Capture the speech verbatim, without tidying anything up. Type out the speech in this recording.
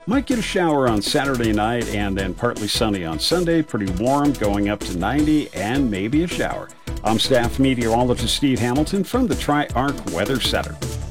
Might get a shower on Saturday night and then partly sunny on Sunday. Pretty warm, going up to ninety and maybe a shower. I'm staff meteorologist Steve Hamilton from the Tri-Arc Weather Center.